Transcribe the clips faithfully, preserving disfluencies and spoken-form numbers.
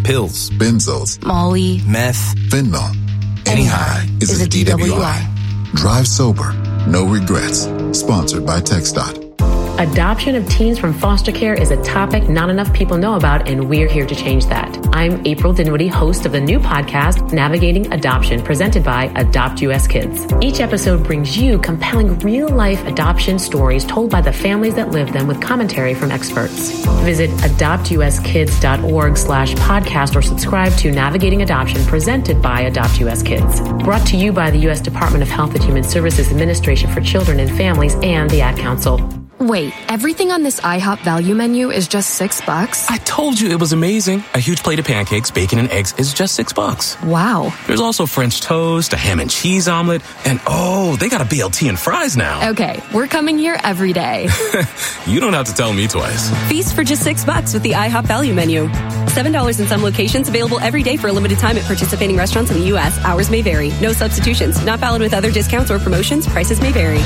pills, benzos, Molly, meth, fentanyl. Any high is, is a D W I. D W I. Drive sober, no regrets. Sponsored by TxDOT. Adoption of teens from foster care is a topic not enough people know about, and we're here to change that. I'm April Dinwiddie, host of the new podcast, Navigating Adoption, presented by Adopt U S Kids. Each episode brings you compelling real-life adoption stories told by the families that live them with commentary from experts. Visit adoptuskids.org slash podcast or subscribe to Navigating Adoption, presented by Adopt U S Kids. Brought to you by the U S Department of Health and Human Services Administration for Children and Families and the Ad Council. Wait, everything on this IHOP value menu is just six bucks? I told you it was amazing. A huge plate of pancakes, bacon, and eggs is just six bucks. Wow. There's also French toast, a ham and cheese omelet, and oh, they got a B L T and fries now. Okay, we're coming here every day. You don't have to tell me twice. Feast for just six bucks with the IHOP value menu. Seven dollars in some locations, available every day for a limited time at participating restaurants in the U S. Hours may vary. No substitutions. Not valid with other discounts or promotions. Prices may vary.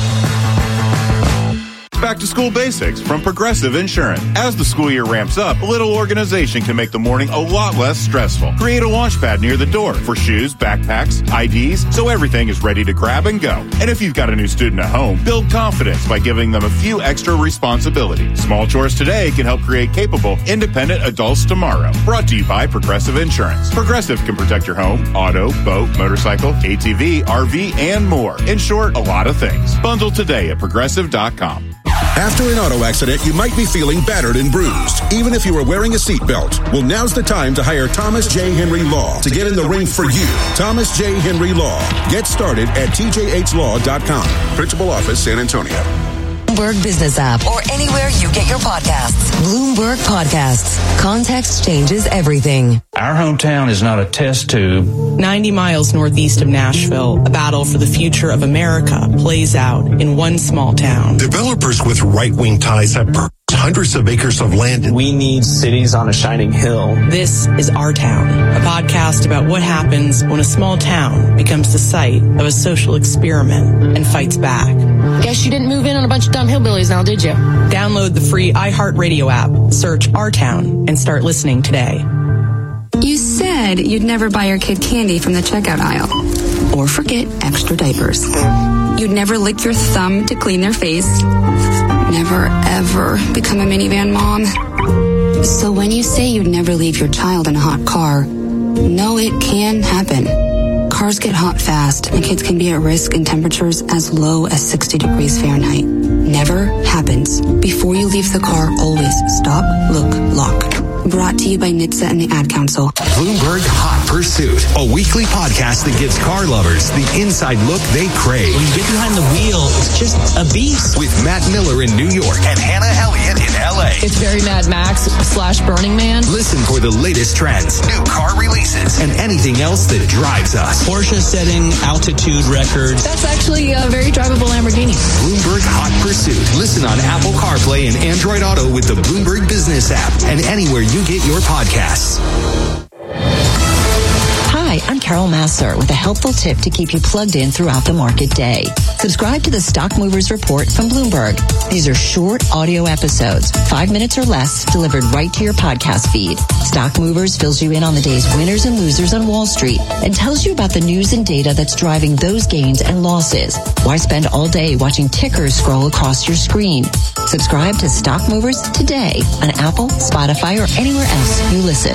Back to school basics from Progressive Insurance. As the school year ramps up, a little organization can make the morning a lot less stressful. Create a launch pad near the door for shoes, backpacks, I Ds, so everything is ready to grab and go. And if you've got a new student at home, build confidence by giving them a few extra responsibilities. Small chores today can help create capable, independent adults tomorrow. Brought to you by Progressive Insurance. Progressive can protect your home, auto, boat, motorcycle, A T V, R V, and more. In short, a lot of things. Bundle today at progressive dot com. After an auto accident, you might be feeling battered and bruised, even if you are wearing a seatbelt. Well, now's the time to hire Thomas J. Henry Law to get in the ring for you. Thomas J. Henry Law. Get started at T J H law dot com. Principal Office, San Antonio. Bloomberg Business app or anywhere you get your podcasts. Bloomberg Podcasts. Context changes everything. Our hometown is not a test tube. ninety miles northeast of Nashville, a battle for the future of America plays out in one small town. Developers with right-wing ties have purchased hundreds of acres of land. We need cities on a shining hill. This is Our Town, a podcast about what happens when a small town becomes the site of a social experiment and fights back. Guess you didn't move in on a bunch of dumb hillbillies now, did you? Download the free iHeartRadio app, search Our Town, and start listening today. You said you'd never buy your kid candy from the checkout aisle. Or forget extra diapers. You'd never lick your thumb to clean their face. Never, ever become a minivan mom. So when you say you'd never leave your child in a hot car, know it can happen. Cars get hot fast, and kids can be at risk in temperatures as low as sixty degrees Fahrenheit. Never happens. Before you leave the car, always stop, look, lock. Brought to you by N H T S A and the Ad Council. Bloomberg Hot Pursuit, a weekly podcast that gives car lovers the inside look they crave. When you get behind the wheel, it's just a beast. With Matt Miller in New York and Hannah Elliott in L A. It's very Mad Max slash Burning Man. Listen for the latest trends, new car releases, and anything else that drives us. Porsche setting altitude records. That's actually a very drivable Lamborghini. Bloomberg Hot Pursuit. Listen on Apple CarPlay and Android Auto with the Bloomberg Business app and anywhere you get your podcasts. Hi, I'm Carol Masser with a helpful tip to keep you plugged in throughout the market day. Subscribe to the Stock Movers Report from Bloomberg. These are short audio episodes, five minutes or less, delivered right to your podcast feed. Stock Movers fills you in on the day's winners and losers on Wall Street and tells you about the news and data that's driving those gains and losses. Why spend all day watching tickers scroll across your screen? Subscribe to Stock Movers today on Apple, Spotify, or anywhere else you listen.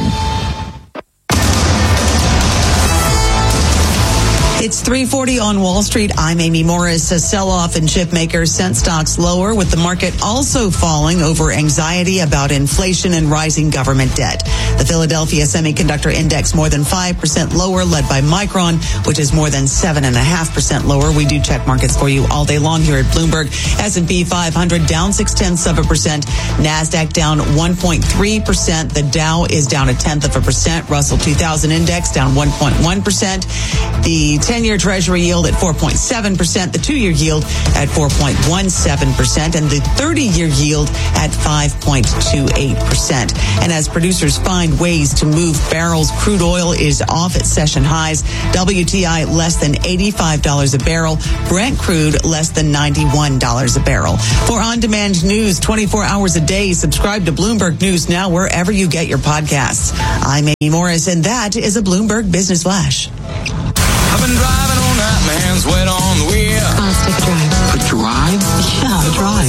It's three forty on Wall Street. I'm Amy Morris. A sell-off in chip makers sent stocks lower, with the market also falling over anxiety about inflation and rising government debt. The Philadelphia Semiconductor Index more than five percent lower, led by Micron, which is more than seven point five percent lower. We do check markets for you all day long here at Bloomberg. S and P five hundred down six tenths of a percent. NASDAQ down one point three percent. The Dow is down a tenth of a percent. Russell two thousand Index down one point one percent. The ten ten-year Treasury yield at four point seven percent, the two-year yield at four point one seven percent, and the thirty-year yield at five point two eight percent. And as producers find ways to move barrels, crude oil is off at session highs. W T I less than eighty-five dollars a barrel. Brent crude less than ninety-one dollars a barrel. For on-demand news twenty-four hours a day, subscribe to Bloomberg News Now wherever you get your podcasts. I'm Amy Morris, and that is a Bloomberg Business Flash. I've been driving all night, my hands wet on the wheel. Constant drive. A drive? Yeah, drive.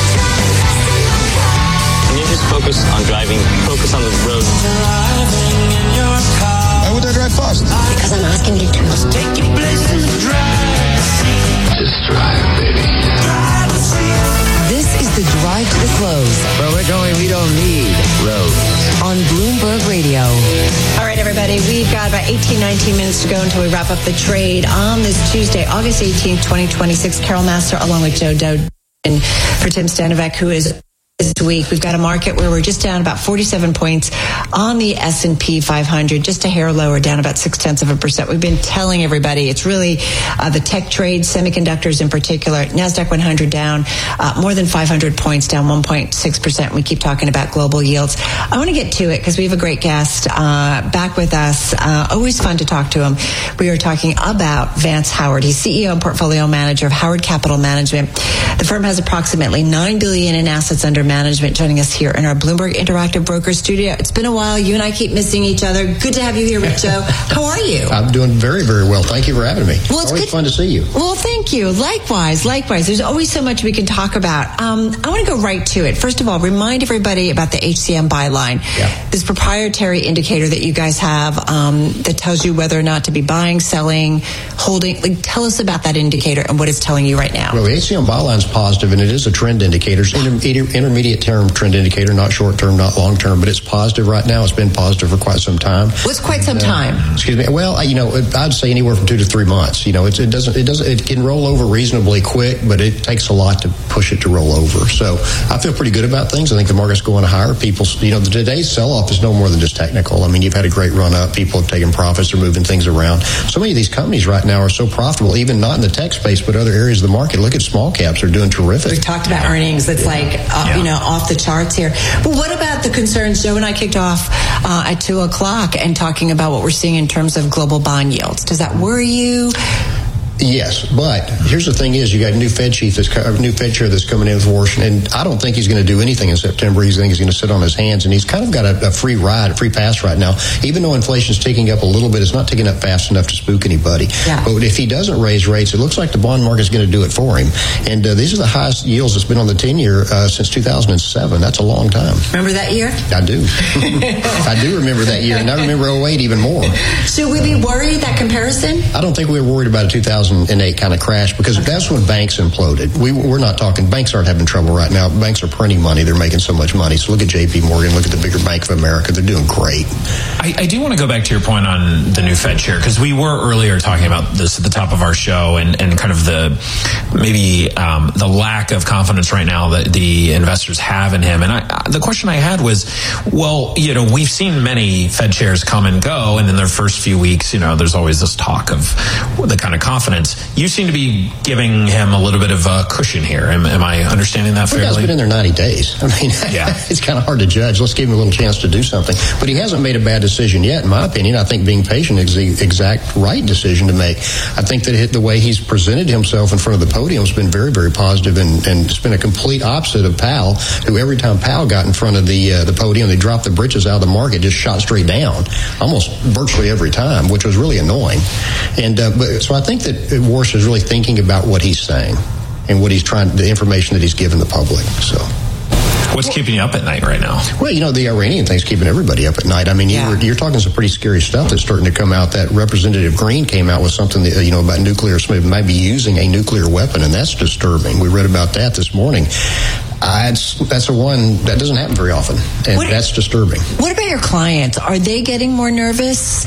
Can you just focus on driving? Focus on the road. Why would I drive fast? Because I'm asking you to. Let's take your place in the drive. Just drive, baby. This is the Drive to the Close. But we're going, we don't need roads. On Bloomberg Radio. All right, everybody, we've got about eighteen, nineteen minutes to go until we wrap up the trade on this Tuesday, August eighteenth, twenty twenty-six. Carol Master along with Joe Doe and for Tim Stanovac, who is this week. We've got a market where we're just down about forty-seven points on the S and P five hundred, just a hair lower, down about six tenths of a percent. We've been telling everybody it's really uh, the tech trade, semiconductors in particular. NASDAQ one hundred down uh, more than five hundred points, down one point six percent. We keep talking about global yields. I want to get to it because we have a great guest uh, back with us. Uh, always fun to talk to him. We are talking about Vance Howard. He's C E O and portfolio manager of Howard Capital Management. The firm has approximately nine billion dollars in assets under management. Joining us here in our Bloomberg Interactive Broker Studio. It's been a while. You and I keep missing each other. Good to have you here, Richo. How are you? I'm doing very, very well. Thank you for having me. Well, it's always good. fun to see you. Well, thank you. Likewise, likewise. There's always so much we can talk about. Um, I want to go right to it. First of all, remind everybody about the H C M byline. Yeah. This proprietary indicator that you guys have um, that tells you whether or not to be buying, selling, holding. Like, tell us about that indicator and what it's telling you right now. Well, the H C M byline is positive, and it is a trend indicator. It's an inter- intermediate term trend indicator, not short term, not long term, but it's positive right now. It's been positive for quite some time. What's quite some uh, time? Excuse me. Well, you know, I'd say anywhere from two to three months. You know, it's, it doesn't, it doesn't, it can roll over reasonably quick, but it takes a lot to push it to roll over. So I feel pretty good about things. I think the market's going higher. People, you know, today's sell-off is no more than just technical. I mean, you've had a great run up. People have taken profits. They're moving things around. So many of these companies right now are so profitable, even not in the tech space, but other areas of the market. Look at small caps. They're doing terrific. We talked about earnings. That's yeah. like, uh, yeah. you know, off the charts here. But what about the concerns? Joe and I kicked off uh, at two o'clock and talking about what we're seeing in terms of global bond yields. Does that worry you? Yes, but here's the thing: is you got a new Fed chief, that's a new Fed chair that's coming in for Washington, and I don't think he's going to do anything in September. He's think he's going to sit on his hands, and he's kind of got a, a free ride, a free pass right now. Even though inflation's ticking up a little bit, it's not ticking up fast enough to spook anybody. Yeah. But if he doesn't raise rates, it looks like the bond market's going to do it for him. And uh, these are the highest yields that's been on the ten-year uh, since two thousand seven. That's a long time. Remember that year? I do. I do remember that year, and I remember oh eight even more. Should we be worried, that comparison? I don't think we were worried about a two thousand eight kind of crash, because okay. that's when banks imploded. We, we're not talking, banks aren't having trouble right now. Banks are printing money. They're making so much money. So look at J P Morgan, look at the bigger Bank of America. They're doing great. I, I do want to go back to your point on the new Fed chair, because we were earlier talking about this at the top of our show, and, and kind of the maybe um, the lack of confidence right now that the investors have in him. And I, the question I had was, well, you know, we've seen many Fed chairs come and go, and in their first few weeks, you know, there's always this talk of the kind of confidence. You seem to be giving him a little bit of a cushion here. Am, am I understanding that fairly? Well, he's been in there ninety days. I mean, yeah. It's kind of hard to judge. Let's give him a little chance to do something. But he hasn't made a bad decision yet, in my opinion. I think being patient is the exact right decision to make. I think that the way he's presented himself in front of the podium has been very, very positive, and, and it's been a complete opposite of Powell, who every time Powell got in front of the uh, the podium, they dropped the britches out of the market, just shot straight down, almost virtually every time, which was really annoying. And uh, but so I think that Warsh is really thinking about what he's saying and what he's trying, the information that he's given the public. So, what's keeping you up at night right now? Well, you know, the Iranian thing's keeping everybody up at night. I mean, yeah. you're, you're talking some pretty scary stuff that's starting to come out. That Representative Green came out with something that, you know, about nuclear, might be using a nuclear weapon, and that's disturbing. We read about that this morning. Uh, that's a one that doesn't happen very often, and what, that's disturbing. What about your clients? Are they getting more nervous? I,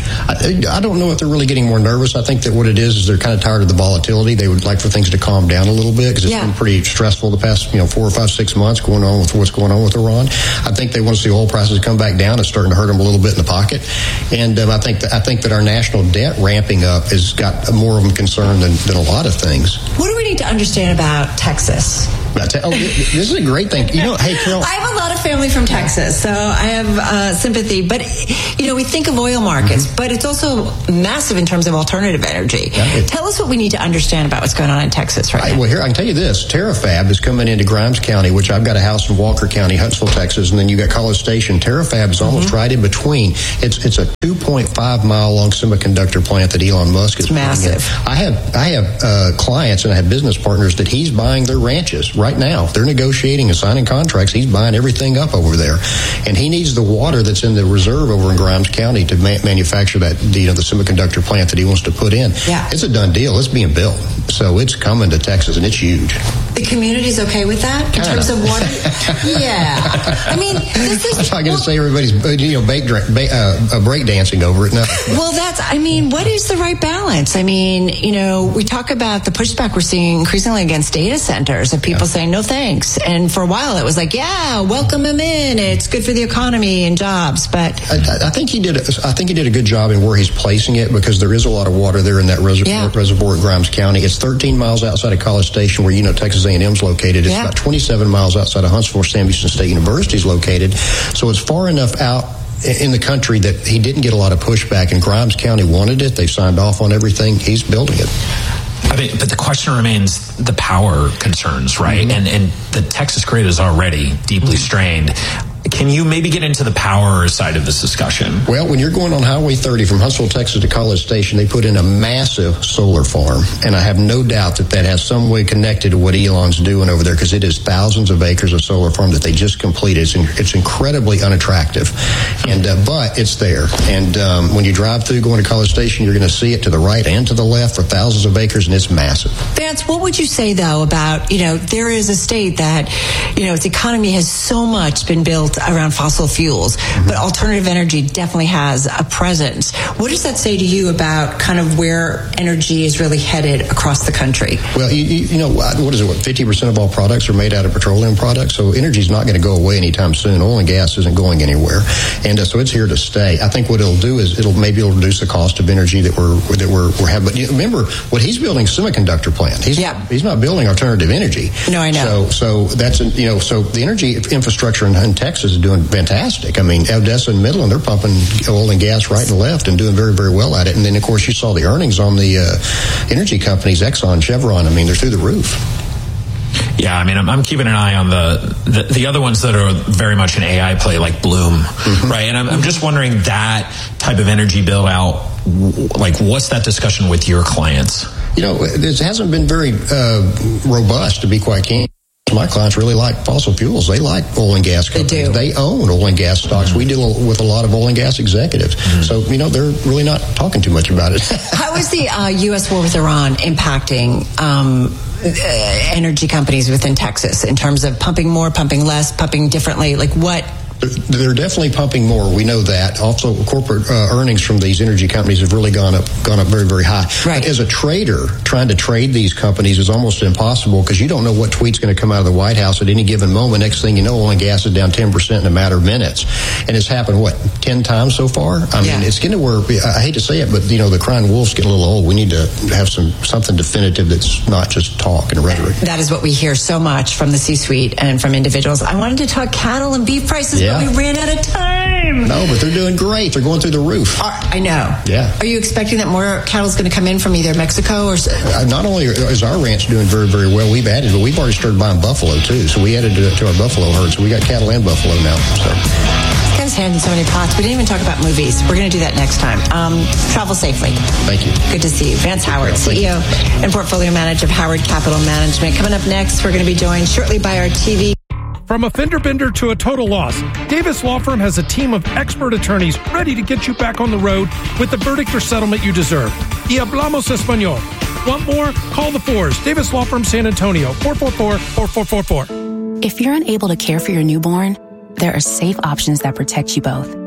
I don't know if they're really getting more nervous. I think that what it is is they're kind of tired of the volatility. They would like for things to calm down a little bit because it's yeah. been pretty stressful the past, you know, four or five, six months going on with what's going on with Iran. I think they want to see oil prices come back down. It's starting to hurt them a little bit in the pocket. And um, I think that, I think that our national debt ramping up has got more of them concerned than, than a lot of things. What do we need to understand about Texas? Oh, this is a great thing. You know, hey, Carol. I have a lot of family from Texas, so I have uh, sympathy. But, you know, we think of oil markets, mm-hmm. but it's also massive in terms of alternative energy. Yeah, it, Tell us what we need to understand about what's going on in Texas right I, now. Well, here, I can tell you this. TerraFab is coming into Grimes County, which I've got a house in Walker County, Huntsville, Texas, and then you got College Station. TerraFab is almost mm-hmm. right in between. It's it's a two point five mile long semiconductor plant that Elon Musk is it's massive. In. I have, I have uh, clients and I have business partners that he's buying their ranches right now. They're negotiating and signing contracts. He's buying everything up over there. And he needs the water that's in the reserve over in Grimes County to ma- manufacture that, you know, the semiconductor plant that he wants to put in. Yeah. It's a done deal. It's being built. So it's coming to Texas, and it's huge. The community's okay with that in Kinda. terms of water? Yeah. I mean, this is... I'm not going to say everybody's, you know, bake, ba- uh, break dancing over it. No. Well, that's, I mean, what is the right balance? I mean, you know, we talk about the pushback we're seeing increasingly against data centers and people yeah. saying, no thanks. And for a while it was like, yeah, welcome them in. It's good for the economy and jobs. But I, I think he did. A, I think he did a good job in where he's placing it because there is a lot of water there in that reservoir, yeah. reservoir at Grimes County. It's thirteen miles outside of College Station, where you know Texas A and M's located. It's yeah. about twenty-seven miles outside of Huntsville, where Sam Houston State University is located. So it's far enough out in the country that he didn't get a lot of pushback. And Grimes County wanted it. They've signed off on everything. He's building it. I mean, but the question remains the power concerns, right? Mm-hmm. And and the Texas grid is already deeply strained. Can you maybe get into the power side of this discussion? Well, when you're going on Highway thirty from Huntsville, Texas to College Station, they put in a massive solar farm. And I have no doubt that that has some way connected to what Elon's doing over there because it is thousands of acres of solar farm that they just completed. It's, in, it's incredibly unattractive. And uh, but it's there. And um, when you drive through going to College Station, you're going to see it to the right and to the left for thousands of acres, and it's massive. Vance, what would you say, though, about, you know, there is a state that, you know, its economy has so much been built around fossil fuels, mm-hmm. but alternative energy definitely has a presence. What does that say to you about kind of where energy is really headed across the country? Well, you, you know, what is it, what, fifty percent of all products are made out of petroleum products, so energy is not going to go away anytime soon. Oil and gas isn't going anywhere, and uh, so it's here to stay. I think what it'll do is it'll maybe it'll reduce the cost of energy that we're that we're, we're having. But you know, remember, what he's building semiconductor plant. He's yeah. he's not building alternative energy. No, I know. So so that's you know so the energy infrastructure in, in Texas is doing fantastic. I mean, Odessa and Midland, they're pumping oil and gas right and left and doing very, very well at it. And then, of course, you saw the earnings on the uh, energy companies, Exxon, Chevron. I mean, they're through the roof. Yeah, I mean, I'm, I'm keeping an eye on the, the the other ones that are very much an A I play, like Bloom, mm-hmm. right? And I'm, I'm just wondering that type of energy build out, like, what's that discussion with your clients? You know, it hasn't been very uh, robust, to be quite candid. My clients really like fossil fuels. They like oil and gas companies. They do. They own oil and gas stocks. Mm-hmm. We deal with a lot of oil and gas executives. Mm-hmm. So, you know, they're really not talking too much about it. How is the uh, U S war with Iran impacting um, uh, energy companies within Texas in terms of pumping more, pumping less, pumping differently? Like what? They're definitely pumping more. We know that. Also, corporate uh, earnings from these energy companies have really gone up, gone up very, very high. Right. But as a trader, trying to trade these companies is almost impossible because you don't know what tweet's going to come out of the White House at any given moment. Next thing you know, oil and gas is down ten percent in a matter of minutes, and it's happened what ten times so far. I yeah. mean, it's getting to where I hate to say it, but you know, the crying wolf's getting a little old. We need to have some something definitive that's not just talk and rhetoric. That is what we hear so much from the C-suite and from individuals. I wanted to talk cattle and beef prices, yeah. but we ran out of time. No, but they're doing great. They're going through the roof. Uh, I know. Yeah. Are you expecting that more cattle is going to come in from either Mexico or? Uh, not only is our ranch doing very, very well, we've added, but we've already started buying buffalo too. So we added to, to our buffalo herd. So we got cattle and buffalo now. So. This guy's hand in so many pots. We didn't even talk about movies. We're going to do that next time. Um, travel safely. Thank you. Good to see you. Vance Howard, well, C E O you. and Portfolio Manager of Howard Capital Management. Coming up next, we're going to be joined shortly by our T V. From a fender bender to a total loss, Davis Law Firm has a team of expert attorneys ready to get you back on the road with the verdict or settlement you deserve. Y hablamos español. Want more? Call the fours. Davis Law Firm San Antonio, four four four, four four four four. If you're unable to care for your newborn, there are safe options that protect you both.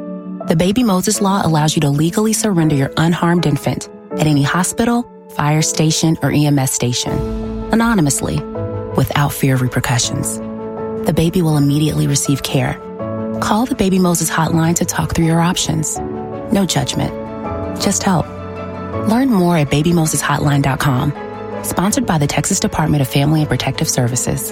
The Baby Moses Law allows you to legally surrender your unharmed infant at any hospital, fire station, or E M S station, anonymously, without fear of repercussions. The baby will immediately receive care. Call the Baby Moses hotline to talk through your options. No judgment, just help. Learn more at baby moses hotline dot com. Sponsored by the Texas Department of Family and Protective Services.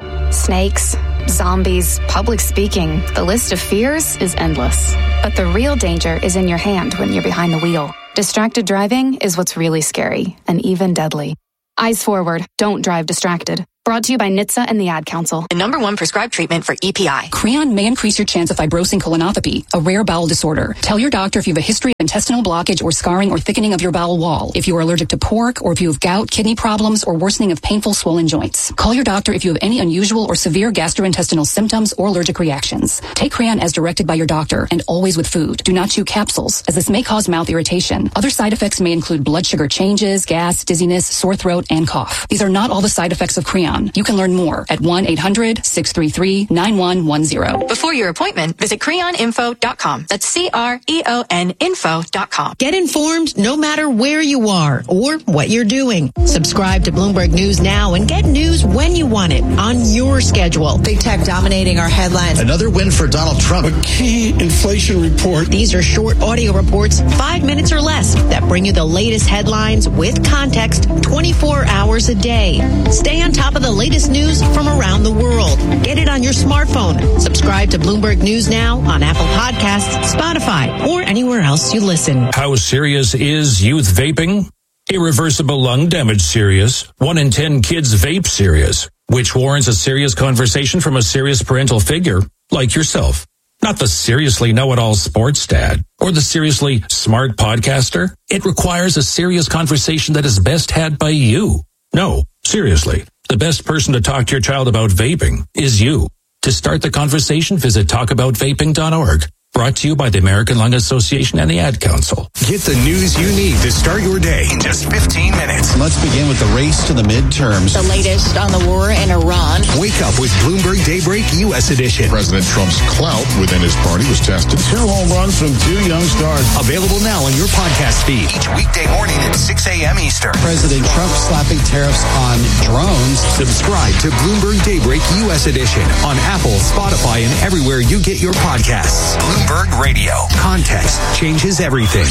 Snakes, zombies, public speaking. The list of fears is endless. But the real danger is in your hand when you're behind the wheel. Distracted driving is what's really scary and even deadly. Eyes forward. Don't drive distracted. Brought to you by N H T S A and the Ad Council. The number one prescribed treatment for E P I. Creon may increase your chance of fibrosing colonopathy, a rare bowel disorder. Tell your doctor if you have a history of intestinal blockage or scarring or thickening of your bowel wall, if you are allergic to pork, or if you have gout, kidney problems, or worsening of painful swollen joints. Call your doctor if you have any unusual or severe gastrointestinal symptoms or allergic reactions. Take Creon as directed by your doctor and always with food. Do not chew capsules, as this may cause mouth irritation. Other side effects may include blood sugar changes, gas, dizziness, sore throat, and cough. These are not all the side effects of Creon. You can learn more at one eight hundred six three three nine one one zero. Before your appointment, visit creon info dot com. That's C R E O N info dot com. Get informed no matter where you are or what you're doing. Subscribe to Bloomberg News now and get news when you want it on your schedule. Big tech dominating our headlines. Another win for Donald Trump. A key inflation report. These are short audio reports, five minutes or less, that bring you the latest headlines with context twenty-four hours a day. Stay on top of the latest news from around the world. Get it on your smartphone. Subscribe to Bloomberg News now on Apple Podcasts, Spotify, or anywhere else you listen. How serious is youth vaping? Irreversible lung damage serious. One in ten kids vape serious, which warrants a serious conversation from a serious parental figure like yourself. Not the seriously know-it-all sports dad or the seriously smart podcaster. It requires a serious conversation that is best had by you. No, seriously. The best person to talk to your child about vaping is you. To start the conversation, visit talk about vaping dot org. Brought to you by the American Lung Association and the Ad Council. Get the news you need to start your day in just fifteen minutes. Let's begin with the race to the midterms. The latest on the war in Iran. Wake up with Bloomberg Daybreak U S Edition. President Trump's clout within his party was tested. Two home runs from two young stars. Available now on your podcast feed each weekday morning at six a.m. Eastern. President Trump slapping tariffs on drones. Subscribe to Bloomberg Daybreak U S Edition on Apple, Spotify, and everywhere you get your podcasts. Bloomberg Radio. Context changes everything.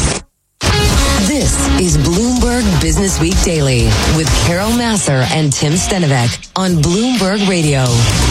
This is Bloomberg Business Week Daily with Carol Massar and Tim Stenovec on Bloomberg Radio.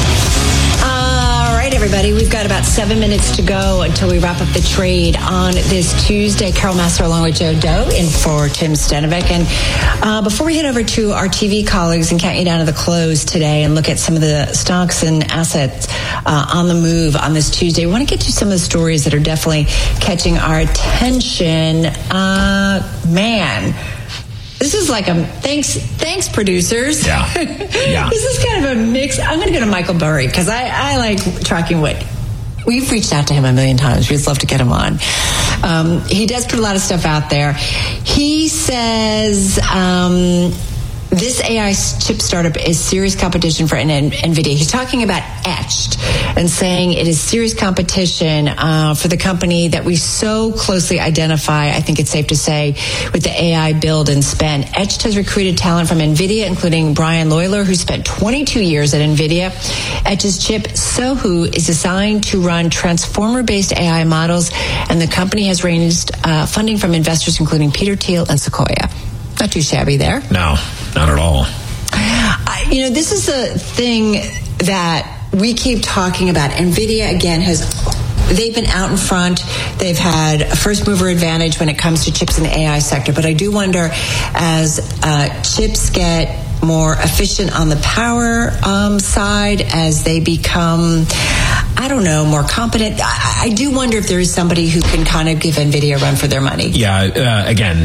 All right, everybody. We've got about seven minutes to go until we wrap up the trade on this Tuesday. Carol Massar along with Joe Doe in for Tim Stenovec. And uh, before we head over to our T V colleagues and count you down to the close today and look at some of the stocks and assets uh, on the move on this Tuesday, we want to get to some of the stories that are definitely catching our attention. Uh, man. This is like a thanks, thanks, producers. Yeah, yeah. This is kind of a mix. I'm going to go to Michael Burry because I, I like tracking what we've reached out to him a million times. We'd love to get him on. Um, he does put a lot of stuff out there. He says um, this A I chip startup is serious competition for NVIDIA. He's talking about Etched and saying it is serious competition uh, for the company that we so closely identify, I think it's safe to say, with the A I build and spend. Etched has recruited talent from NVIDIA, including Brian Lawler, who spent twenty-two years at NVIDIA. Etched's chip, Sohu, is designed to run transformer-based A I models, and the company has raised uh, funding from investors, including Peter Thiel and Sequoia. Not too shabby there. No, not at all. I, you know, this is a thing that we keep talking about. NVIDIA, again, has they've been out in front. They've had a first mover advantage when it comes to chips in the A I sector. But I do wonder, as uh, chips get more efficient on the power um, side, as they become, I don't know, more competent, I, I do wonder if there is somebody who can kind of give NVIDIA a run for their money. Yeah, uh, again, you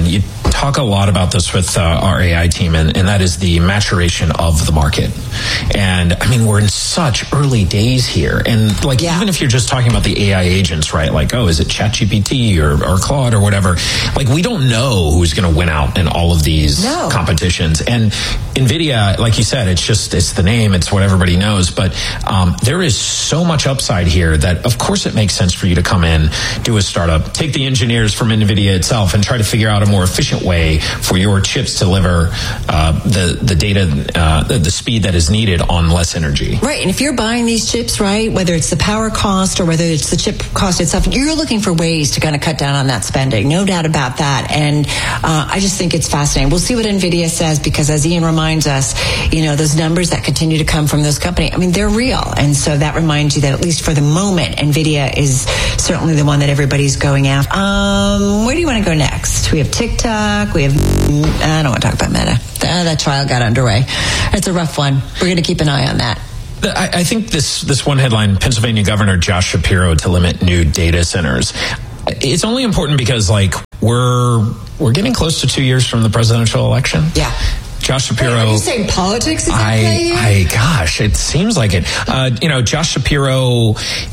talk a lot about this with uh, our A I team, and, and that is the maturation of the market. And I mean, we're in such early days here. And like, yeah. even if you're just talking about the A I agents, right? Like, oh, is it ChatGPT or, or Claude or whatever? Like, we don't know who's going to win out in all of these no. competitions. And NVIDIA, like you said, it's just, it's the name, it's what everybody knows. But um, there is so much upside here that, of course, it makes sense for you to come in, do a startup, take the engineers from NVIDIA itself and try to figure out a more efficient way for your chips to deliver uh, the, the data, uh, the, the speed that is needed on less energy. Right. And if you're buying these chips, right, whether it's the power cost or whether it's the chip cost itself, you're looking for ways to kind of cut down on that spending. No doubt about that. And uh, I just think it's fascinating. We'll see what NVIDIA says, because as Ian reminds us, you know, those numbers that continue to come from those companies, I mean, they're real. And so that reminds you that at least for the moment, NVIDIA is certainly the one that everybody's going after. Um, where do you want to go next? We have TikTok. We have, I don't want to talk about Meta. Uh, that trial got underway. It's a rough one. We're going to keep an eye on that. I, I think this, this one headline, Pennsylvania Governor Josh Shapiro to limit new data centers. It's only important because, like, we're we're getting close to two years from the presidential election. Yeah. Josh Shapiro. Wait, are you saying politics is I, at play here? I, gosh, it seems like it. Uh, you know, Josh Shapiro,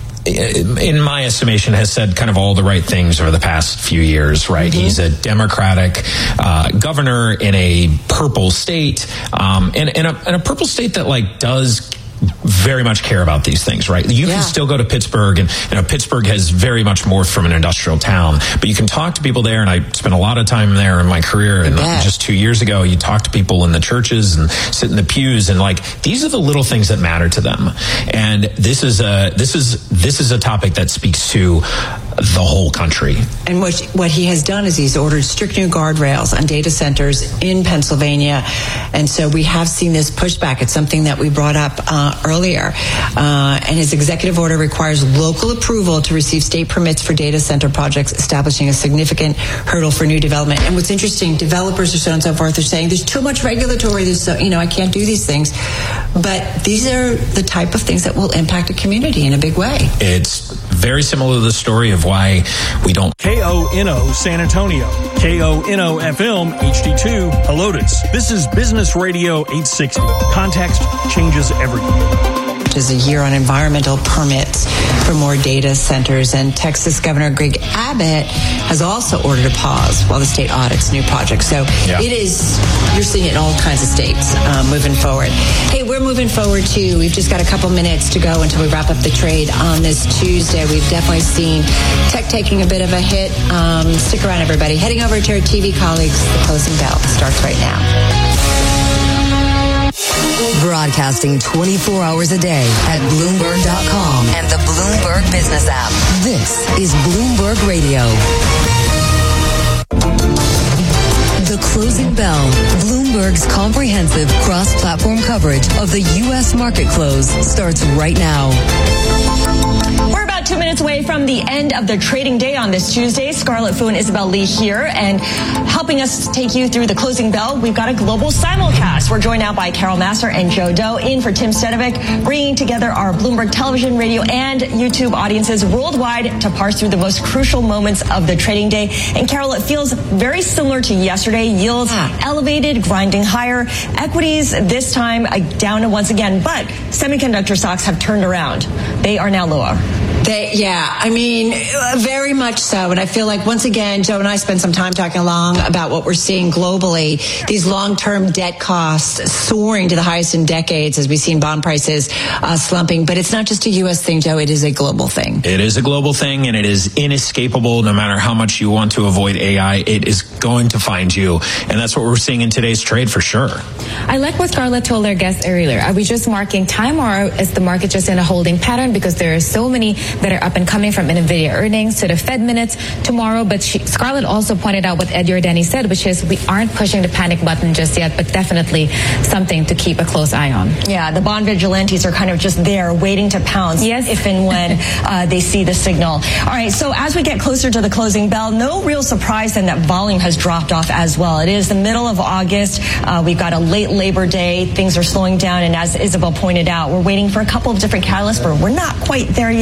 in my estimation, has said kind of all the right things over the past few years, right? Mm-hmm. He's a Democratic uh, governor in a purple state, um, and, and, a, and a purple state that, like, does very much care about these things, right? You yeah. can still go to Pittsburgh, and you know Pittsburgh has very much morphed from an industrial town, but you can talk to people there, and I spent a lot of time there in my career, and just two years ago, you talk to people in the churches and sit in the pews, and like, these are the little things that matter to them. And this is a this is this is a topic that speaks to the whole country. And what what he has done is he's ordered strict new guardrails on data centers in Pennsylvania, and so we have seen this pushback. It's something that we brought up uh, earlier, uh, and his executive order requires local approval to receive state permits for data center projects, establishing a significant hurdle for new development. And what's interesting, developers or so on and so forth are saying there's too much regulatory, there's so, you know, I can't do these things. But these are the type of things that will impact a community in a big way. It's very similar to the story of why we don't. K O N O San Antonio, K O N O F M H D two Helotes. This is Business Radio eight sixty. Context changes everything. Is a year on environmental permits for more data centers, and Texas Governor Greg Abbott has also ordered a pause while the state audits new projects. So yeah. it is, you're seeing it in all kinds of states um, moving forward. Hey, we're moving forward too. We've just got a couple minutes to go until we wrap up the trade on this Tuesday. We've definitely seen tech taking a bit of a hit. Um, stick around, everybody. Heading over to our T V colleagues, the closing bell starts right now. Broadcasting twenty-four hours a day at Bloomberg dot com and the Bloomberg Business app. This is Bloomberg Radio. The Closing Bell, Bloomberg's comprehensive cross-platform coverage of the U S market close, starts right now. We're about two minutes away from the end of the trading day on this Tuesday. Scarlett Fu and Isabel Lee here, and helping us take you through the closing bell, we've got a global simulcast. We're joined now by Carol Massar and Joe Doe, in for Tim Stenovic, bringing together our Bloomberg television, radio, and YouTube audiences worldwide to parse through the most crucial moments of the trading day. And Carol, it feels very similar to yesterday. Yields elevated, grinding higher. Equities this time down once again, but semiconductor stocks have turned around. They are now lower. They, yeah, I mean, very much so. And I feel like, once again, Joe and I spent some time talking along about what we're seeing globally, these long-term debt costs soaring to the highest in decades as we've seen bond prices uh, slumping. But it's not just a U S thing, Joe. It is a global thing. It is a global thing, and it is inescapable. No matter how much you want to avoid A I, it is going to find you. And that's what we're seeing in today's trade for sure. I like what Scarlett told our guests earlier. Are we just marking time, or is the market just in a holding pattern? Because there are so many that are up and coming, from NVIDIA earnings to the Fed minutes tomorrow. But she, Scarlett also pointed out what Ed Yordani said, which is we aren't pushing the panic button just yet, but definitely something to keep a close eye on. Yeah, the bond vigilantes are kind of just there waiting to pounce yes. if and when uh, they see the signal. All right, so as we get closer to the closing bell, no real surprise then that volume has dropped off as well. It is the middle of August. Uh, we've got a late Labor Day. Things are slowing down, and as Isabel pointed out, we're waiting for a couple of different catalysts, but we're not quite there yet.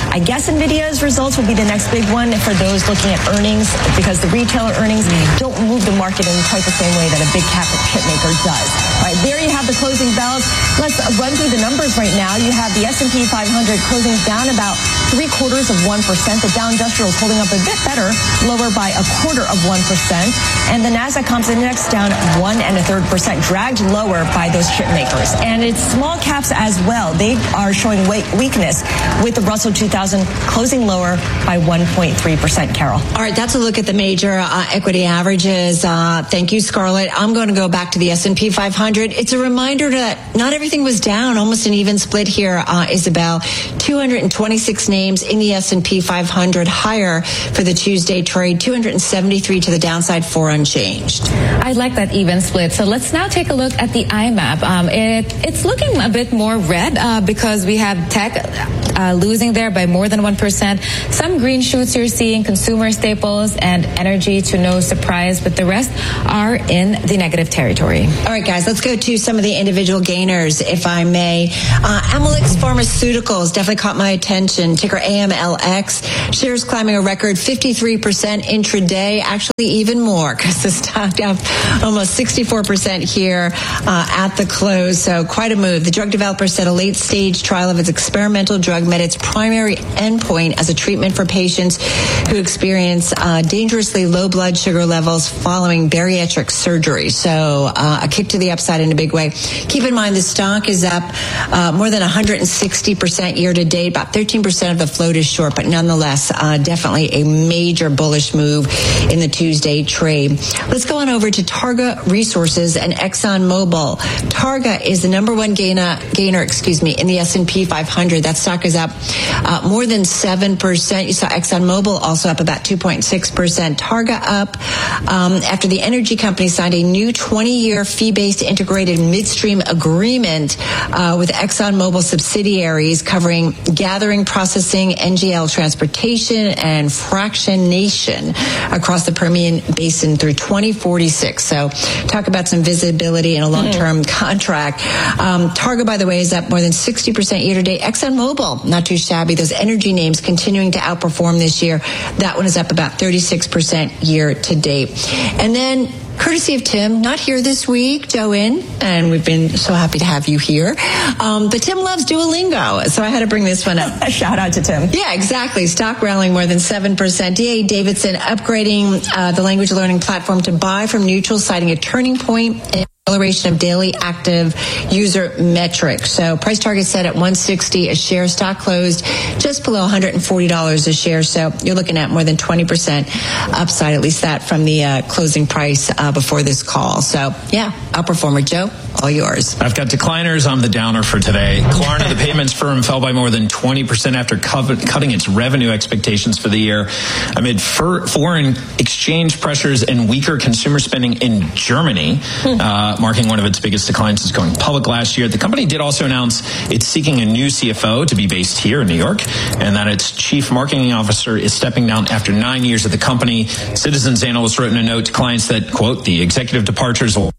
I guess NVIDIA's results will be the next big one for those looking at earnings, because the retailer earnings don't move the market in quite the same way that a big cap chip maker does. All right, there you have the closing bells. Let's run through the numbers right now. You have the S and P five hundred closing down about three quarters of one percent. The Dow Industrial is holding up a bit better, lower by a quarter of one percent. And the Nasdaq Comps Index down one and a third percent, dragged lower by those chip makers. And it's small caps as well. They are showing weakness, with the Russell two thousand closing lower by one point three percent, Carol. All right, that's a look at the major uh, equity averages. Uh, thank you, Scarlett. I'm going to go back to the S and P five hundred. It's a reminder that not everything was down. Almost an even split here, uh, Isabel. two hundred twenty-six names in the S and P five hundred, higher for the Tuesday trade. two hundred seventy-three to the downside, four unchanged. I like that even split. So let's now take a look at the I MAP. Um, it, it's looking a bit more red uh, because we have tech uh, losing there by more than one percent. Some green shoots you're seeing, consumer staples and energy, to no surprise, but the rest are in the negative territory. All right, guys, let's go to some of the individual gainers, if I may. Uh, Amylyx Pharmaceuticals definitely caught my attention. Ticker A M L X. Shares climbing a record fifty-three percent intraday, actually even more, because the stock up almost sixty-four percent here uh, at the close. So quite a move. The drug developer said a late-stage trial of its experimental drug met its primary endpoint as a treatment for patients who experience uh, dangerously low blood sugar levels following bariatric surgery. So uh, a kick to the upside in a big way. Keep in mind the stock is up uh, more than one hundred sixty percent year to date. About thirteen percent of the float is short, but nonetheless, uh, definitely a major bullish move in the Tuesday trade. Let's go on over to Targa Resources and ExxonMobil. Targa is the number one gainer, gainer, excuse me, in the S and P five hundred. That stock is up uh, more than seven percent. You saw ExxonMobil also up about two point six percent. Targa up um, after the energy company signed a new twenty-year fee-based integrated midstream agreement uh, with ExxonMobil subsidiaries covering gathering, processing, N G L transportation, and fractionation across the Permian Basin through twenty forty-six. So talk about some visibility in a long-term mm-hmm. contract. Um, Targa, by the way, is up more than sixty percent year-to-date. ExxonMobil, not too shabby. Those energy names continuing to outperform this year. That one is up about thirty-six percent year-to-date. And then, courtesy of Tim, not here this week, Joanne, and we've been so happy to have you here. Um, but Tim loves Duolingo, so I had to bring this one up. A shout out to Tim. Yeah, exactly. Stock rallying more than seven percent. D A Davidson upgrading uh, the language learning platform to buy from Neutral, citing a turning point in acceleration of daily active user metrics. So price target set at one hundred sixty a share. Stock closed just below one hundred forty dollars a share. So you're looking at more than twenty percent upside, at least that from the uh, closing price uh, before this call. So yeah, outperformer. Joe, all yours. I've got decliners on the downer for today. Klarna, the payments firm, fell by more than twenty percent after co- cutting its revenue expectations for the year amid fur- foreign exchange pressures and weaker consumer spending in Germany. Uh, marking one of its biggest declines since going public last year. The company did also announce it's seeking a new C F O to be based here in New York, and that its chief marketing officer is stepping down after nine years at the company. Citizens analysts wrote in a note to clients that, quote, the executive departures will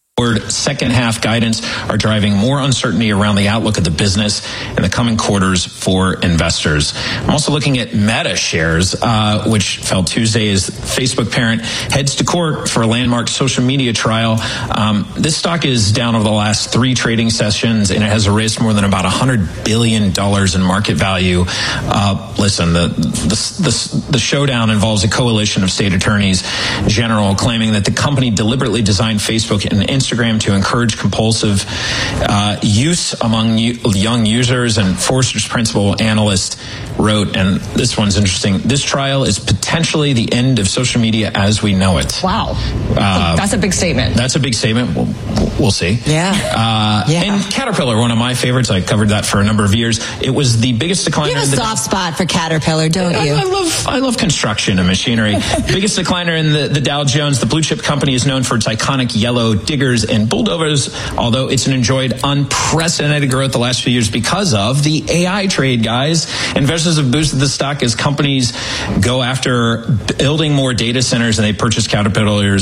second half guidance are driving more uncertainty around the outlook of the business in the coming quarters for investors. I'm also looking at Meta shares, uh, which fell Tuesday as Facebook parent heads to court for a landmark social media trial. Um, this stock is down over the last three trading sessions, and it has erased more than about one hundred billion dollars in market value. Uh, listen, the, the, the, the showdown involves a coalition of state attorneys general claiming that the company deliberately designed Facebook and Instagram Instagram to encourage compulsive uh, use among u- young users. And Forrester's principal analyst wrote, and this one's interesting, this trial is potentially the end of social media as we know it. Wow. Uh, that's a big statement. That's a big statement. We'll, we'll see. Yeah. Uh, yeah. And Caterpillar, one of my favorites. I covered that for a number of years. It was the biggest decliner. You have a in the, soft spot for Caterpillar, don't you? I, I love I love construction and machinery. Biggest decliner in the, the Dow Jones. The blue chip company is known for its iconic yellow diggers and bulldozers, although it's enjoyed unprecedented growth the last few years because of the A I trade, guys. Investors have boosted the stock as companies go after building more data centers, and they purchase Caterpillar's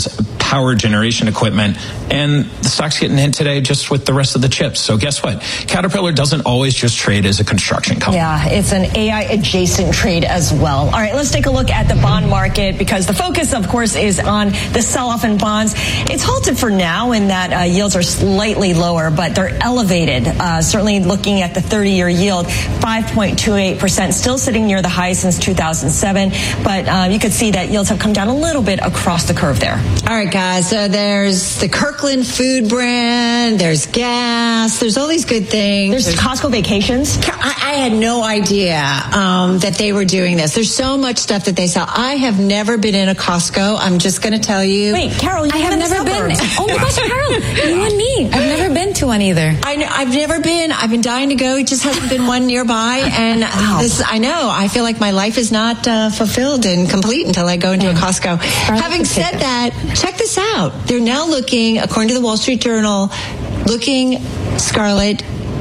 power generation equipment, and the stock's getting hit today just with the rest of the chips. So guess what? Caterpillar doesn't always just trade as a construction company. Yeah, it's an A I adjacent trade as well. All right, let's take a look at the bond market, because the focus, of course, is on the sell-off in bonds. It's halted for now in that uh, yields are slightly lower, but they're elevated. Uh, certainly looking at the thirty-year yield, five point two eight percent, still sitting near the high since two thousand seven. But uh, you could see that yields have come down a little bit across the curve there. All right, guys. So there's the Kirkland food brand. There's gas. There's all these good things. There's, there's Costco vacations. I, I had no idea um, that they were doing this. There's so much stuff that they sell. I have never been in a Costco. I'm just going to tell you. Wait, Carol, you I have never been. Oh my gosh, Carol, you and me. I've never been to one either. I know, I've never been. I've been dying to go. It just hasn't been one nearby. And wow. this, I know. I feel like my life is not uh, fulfilled and complete until I go into yeah. a Costco. Scarlett Having said that, check this out. They're now looking, according to the Wall Street Journal, looking, Scarlett,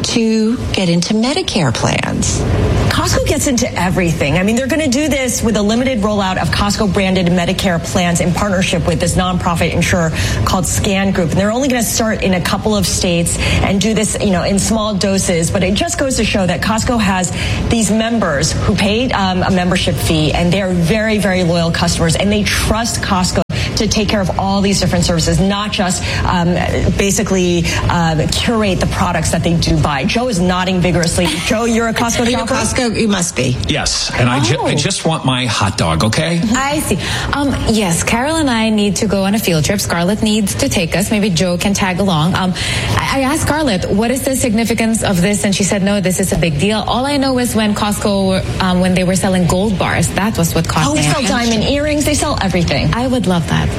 to get into Medicare plans. Costco gets into everything. I mean, they're going to do this with a limited rollout of Costco-branded Medicare plans in partnership with this nonprofit insurer called Scan Group. And they're only going to start in a couple of states and do this, you know, in small doses. But it just goes to show that Costco has these members who paid um, a membership fee, and they are very, very loyal customers, and they trust Costco to take care of all these different services, not just um, basically uh, curate the products that they do buy. Joe is nodding vigorously. Joe, you're a Costco shopper? Costco, you must be. Yes, and I, ju- I just want my hot dog, okay? I see. Um, yes, Carol and I need to go on a field trip. Scarlett needs to take us. Maybe Joe can tag along. Um, I, I asked Scarlett, what is the significance of this? And she said, no, this is a big deal. All I know is when Costco, um, when they were selling gold bars, that was what caught me. Oh, they sell diamond earrings. They sell everything. I would love that.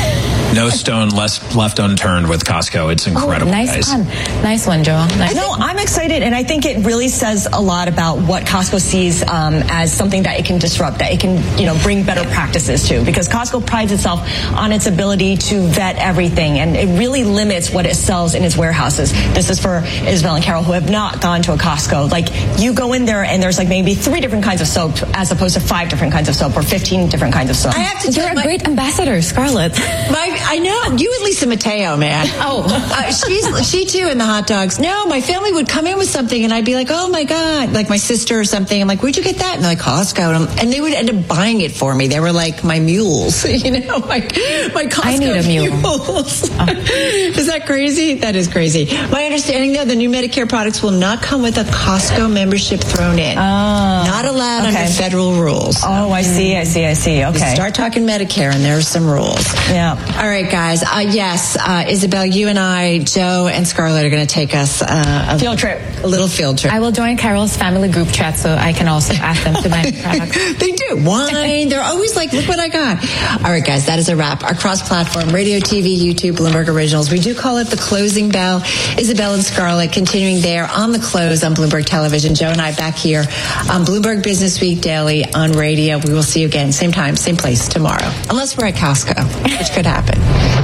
No stone less left unturned with Costco. It's incredible. Oh, nice guys. one. Nice one, Joe. Nice. No, I'm excited, and I think it really says a lot about what Costco sees um, as something that it can disrupt, that it can, you know, bring better practices to, because Costco prides itself on its ability to vet everything, and it really limits what it sells in its warehouses. This is for Isabel and Carol, who have not gone to a Costco. Like, you go in there, and there's like maybe three different kinds of soap, as opposed to five different kinds of soap, or fifteen different kinds of soap. I have to You're a my, great ambassador, Scarlett. My, I know. You and Lisa Mateo, man. Oh. Uh, she's, she too in the hot dogs. No, my family would come in with something and I'd be like, oh my God, like my sister or something. I'm like, where'd you get that? And they're like, Costco. And, and they would end up buying it for me. They were like my mules, you know, my, my Costco I need a mule. mules. Oh. Is that crazy? That is crazy. My understanding though, the new Medicare products will not come with a Costco membership thrown in. Oh. Not allowed okay. under federal rules. Oh, I see, I see, I see. Okay. You start talking Medicare and there are some rules. Yeah. All right, guys. Uh, yes, uh, Isabel, you and I, Joe and Scarlett are going to take us uh, a field trip, a little field trip. I will join Carol's family group chat so I can also ask them to buy products. They do. Wine. They're always like, look what I got. All right, guys, that is a wrap. Our cross-platform, radio, T V, YouTube, Bloomberg Originals. We do call it the closing bell. Isabel and Scarlett continuing there on the close on Bloomberg Television. Joe and I back here on Bloomberg Business Week Daily on radio. We will see you again, same time, same place tomorrow. Unless we're at Costco, which could happen.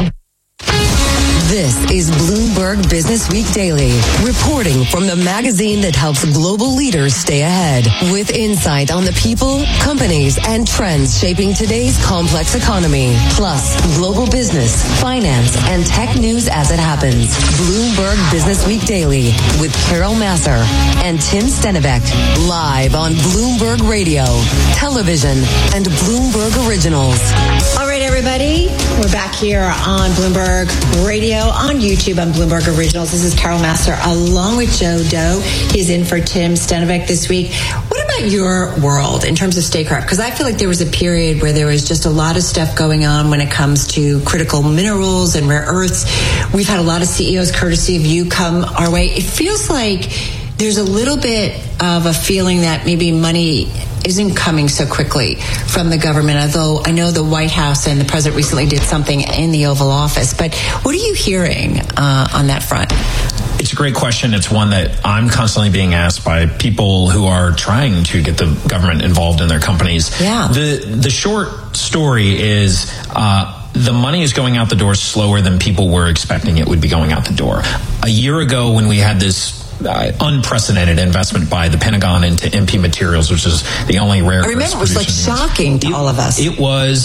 This is Bloomberg Business Week Daily, reporting from the magazine that helps global leaders stay ahead, with insight on the people, companies, and trends shaping today's complex economy, plus global business, finance, and tech news as it happens. Bloomberg Business Week Daily with Carol Massar and Tim Stenivek, live on Bloomberg Radio, television, and Bloomberg Originals. All right, everybody, we're back here on Bloomberg Radio, on YouTube, on Bloomberg Originals. This is Carol Massar along with Joe Doe. He's in for Tim Stenivek this week. What about your world in terms of statecraft? Because I feel like there was a period where there was just a lot of stuff going on when it comes to critical minerals and rare earths. We've had a lot of C E Os, courtesy of you, come our way. It feels like there's a little bit of a feeling that maybe money isn't coming so quickly from the government, although I know the White House and the president recently did something in the Oval Office. But what are you hearing uh, on that front? It's a great question. It's one that I'm constantly being asked by people who are trying to get the government involved in their companies. Yeah. The, the short story is uh, the money is going out the door slower than people were expecting it would be going out the door. A year ago, when we had this Uh, unprecedented investment by the Pentagon into M P Materials, which is the only rare. I remember it was like shocking to all of us. It was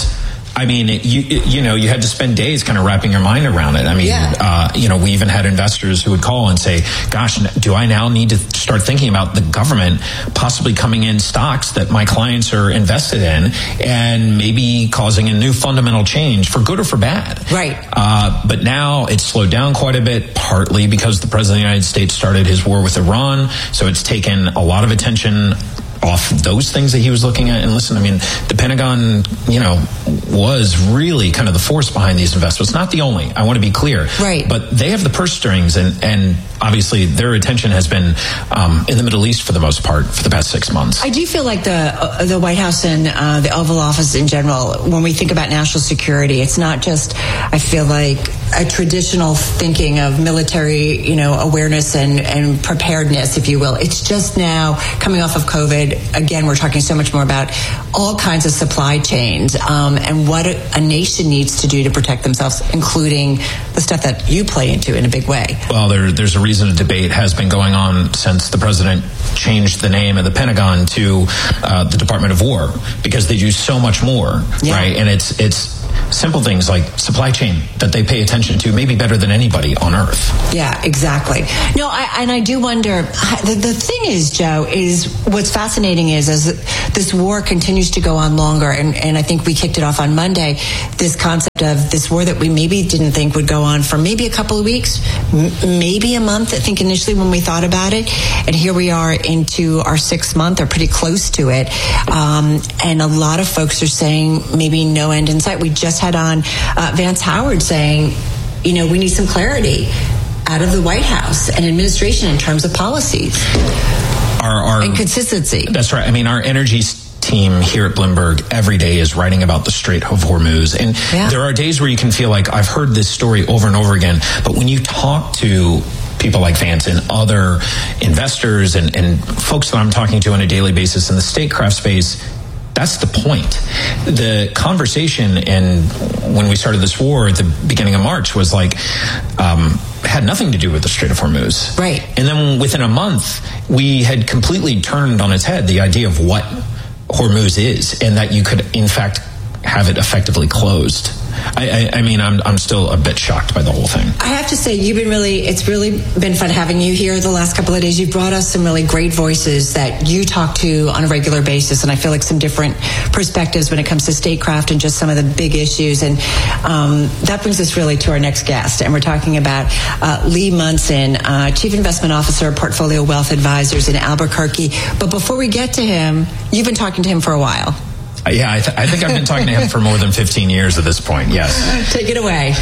I mean, it, you you know, you had to spend days kind of wrapping your mind around it. I mean, yeah. uh, you know, we even had investors who would call and say, gosh, do I now need to start thinking about the government possibly coming in stocks that my clients are invested in and maybe causing a new fundamental change for good or for bad? Right. Uh, but now it's slowed down quite a bit, partly because the President of the United States started his war with Iran. So it's taken a lot of attention off those things that he was looking at. And listen, I mean, the Pentagon, you know, was really kind of the force behind these investments. Not the only, I want to be clear. Right. But they have the purse strings, and, and obviously their attention has been um, in the Middle East for the most part for the past six months. I do feel like the uh, the White House and uh, the Oval Office in general, when we think about national security, it's not just, I feel like, a traditional thinking of military, you know, awareness and, and preparedness, if you will. It's just now coming off of COVID. Again, we're talking so much more about all kinds of supply chains um, and what a, a nation needs to do to protect themselves, including the stuff that you play into in a big way. Well, there, there's a reason a debate has been going on since the president changed the name of the Pentagon to uh, the Department of War, because they do so much more, yeah. right? And it's it's simple things like supply chain that they pay attention to, maybe better than anybody on earth. Yeah, exactly. No, I, and I do wonder, the, the thing is, Joe, is what's fascinating is as this war continues to go on longer, and, and I think we kicked it off on Monday, this concept of this war that we maybe didn't think would go on for maybe a couple of weeks, m- maybe a month, I think initially when we thought about it, and here we are into our sixth month, or pretty close to it, um, and a lot of folks are saying maybe no end in sight. We just had on uh, Vance Howard saying, you know, we need some clarity out of the White House and administration in terms of policies our, our, and consistency. That's right. I mean, our energy team here at Bloomberg every day is writing about the Strait of Hormuz. And yeah. there are days where you can feel like I've heard this story over and over again. But when you talk to people like Vance and other investors and, and folks that I'm talking to on a daily basis in the statecraft space, that's the point. The conversation, and when we started this war at the beginning of March, was like, um, had nothing to do with the Strait of Hormuz. Right. And then within a month, we had completely turned on its head the idea of what Hormuz is, and that you could, in fact, have it effectively closed. I, I, I mean, I'm I'm still a bit shocked by the whole thing. I have to say, you've been really, it's really been fun having you here the last couple of days. You've brought us some really great voices that you talk to on a regular basis, and I feel like some different perspectives when it comes to statecraft and just some of the big issues. And um, that brings us really to our next guest, and we're talking about uh, Lee Munson, uh, Chief Investment Officer, Portfolio Wealth Advisors in Albuquerque. But before we get to him, you've been talking to him for a while. Uh, yeah, I, th- I think I've been talking to him for more than fifteen years at this point, yes. Take it away.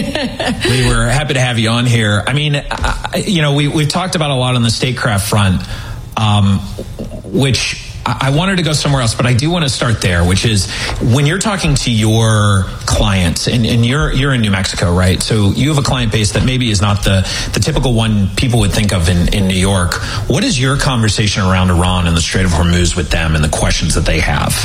Lee, we're happy to have you on here. I mean, I, you know, we, we've talked about a lot on the statecraft front, um, which I, I wanted to go somewhere else, but I do want to start there, which is when you're talking to your clients, and, and you're you're in New Mexico, right? So you have a client base that maybe is not the, the typical one people would think of in, in New York. What is your conversation around Iran and the Strait of Hormuz with them and the questions that they have?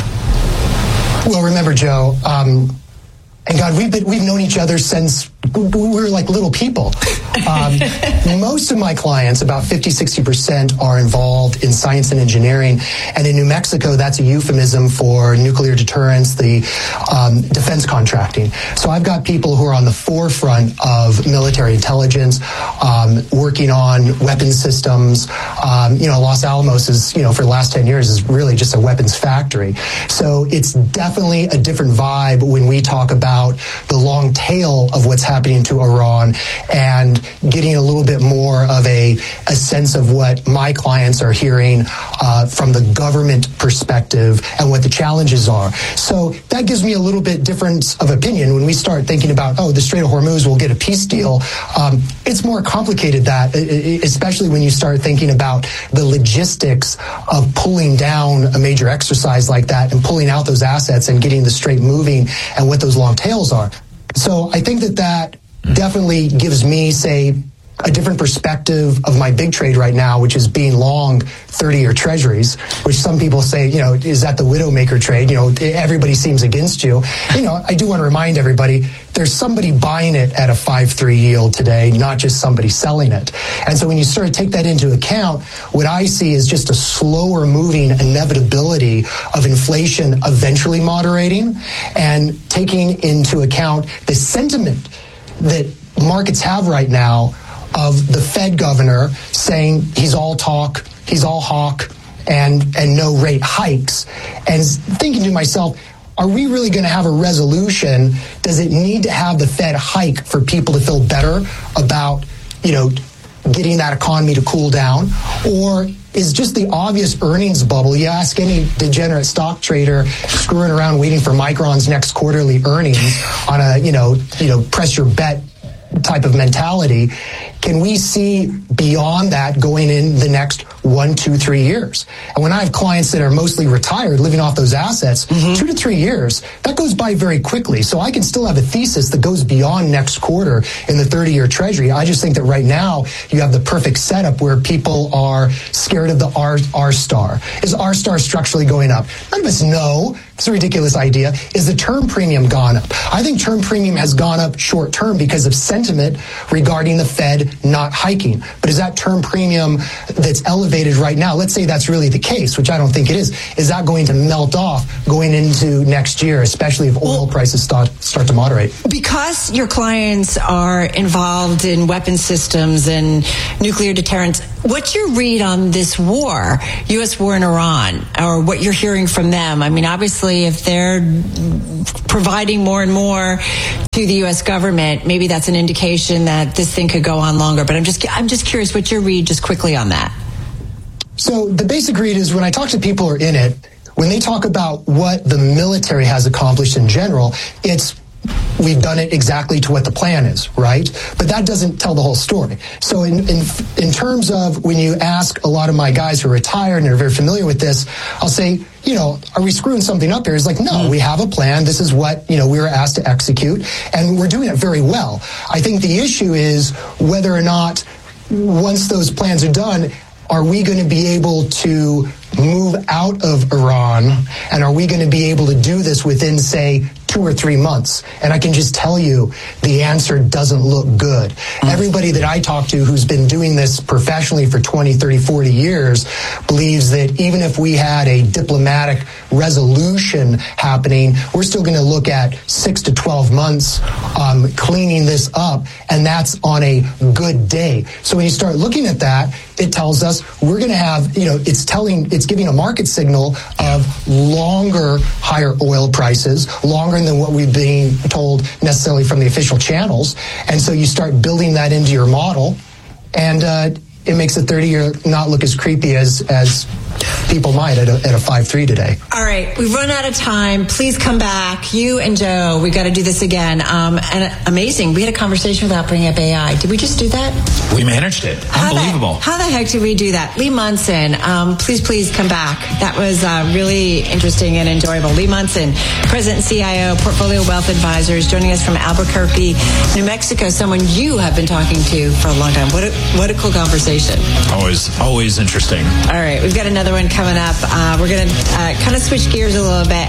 Well, remember, Joe, um, and God, we've been, we've known each other since we were like little people. Um, most of my clients, about fifty, sixty percent, are involved in science and engineering. And in New Mexico, that's a euphemism for nuclear deterrence, the um, defense contracting. So I've got people who are on the forefront of military intelligence, um, working on weapons systems. Um, you know, Los Alamos is, you know, for the last ten years is really just a weapons factory. So it's definitely a different vibe when we talk about the long tail of what's happening to Iran and getting a little bit more of a, a sense of what my clients are hearing uh, from the government perspective and what the challenges are. So that gives me a little bit different of opinion when we start thinking about, oh, the Strait of Hormuz will get a peace deal. Um, it's more complicated that, especially when you start thinking about the logistics of pulling down a major exercise like that and pulling out those assets and getting the strait moving and what those long tails are. So I think that that definitely gives me, say, a different perspective of my big trade right now, which is being long thirty-year treasuries, which some people say, you know, is that the widowmaker trade? You know, everybody seems against you. You know, I do want to remind everybody, there's somebody buying it at a five three yield today, not just somebody selling it. And so when you sort of take that into account, what I see is just a slower moving inevitability of inflation eventually moderating, and taking into account the sentiment that markets have right now of the Fed governor saying he's all talk, he's all hawk, and, and no rate hikes. And thinking to myself, are we really going to have a resolution? Does it need to have the Fed hike for people to feel better about, you know, getting that economy to cool down? Or is just the obvious earnings bubble? You ask any degenerate stock trader screwing around waiting for Micron's next quarterly earnings on a, you know, you know, press your bet type of mentality. Can we see beyond that going in the next one, two, three years? And when I have clients that are mostly retired, living off those assets, mm-hmm. two to three years, that goes by very quickly. So I can still have a thesis that goes beyond next quarter in the thirty-year treasury. I just think that right now you have the perfect setup where people are scared of the R, R star. Is R star structurally going up? None of us know. It's a ridiculous idea. Is the term premium gone up? I think term premium has gone up short term because of sentiment regarding the Fed not hiking. But is that term premium that's elevated right now, let's say that's really the case, which I don't think it is, is that going to melt off going into next year, especially if oil prices start, start to moderate? Because your clients are involved in weapon systems and nuclear deterrence, what's your read on this war, U S war in Iran, or what you're hearing from them? I mean, obviously, if they're providing more and more to the U S government, maybe that's an indication that this thing could go on longer. But I'm just I'm just curious what your read just quickly on that. So the basic read is when I talk to people who are in it, when they talk about what the military has accomplished in general, it's we've done it exactly to what the plan is, right? But that doesn't tell the whole story. So in, in in terms of when you ask a lot of my guys who are retired and are very familiar with this, I'll say, you know, are we screwing something up here? It's like, no, mm. we have a plan. This is what, you know, we were asked to execute, and we're doing it very well. I think the issue is whether or not, once those plans are done, are we going to be able to move out of Iran, and are we going to be able to do this within, say, two or three months? And I can just tell you the answer doesn't look good. Mm. Everybody that I talk to who's been doing this professionally for twenty, thirty, forty years believes that even if we had a diplomatic resolution happening, we're still going to look at six to twelve months um, cleaning this up, and that's on a good day. So when you start looking at that, it tells us we're going to have, you know, it's telling, it's giving a market signal of longer higher oil prices, longer than what we've been told necessarily from the official channels. And so you start building that into your model, and uh, it makes a thirty-year not look as creepy as as people might at a, at a five three today. All right, we've run out of time. Please come back. You and Joe, we got to do this again. Um, and amazing, we had a conversation without bringing up A I. Did we just do that? We managed it. How Unbelievable. The, how the heck did we do that? Lee Munson, um, please, please come back. That was uh, really interesting and enjoyable. Lee Munson, President and C I O, Portfolio Wealth Advisors, joining us from Albuquerque, New Mexico, someone you have been talking to for a long time. What a, what a cool conversation. Always, always interesting. All right, we've got another one coming up. Uh, we're going to uh, kind of switch gears a little bit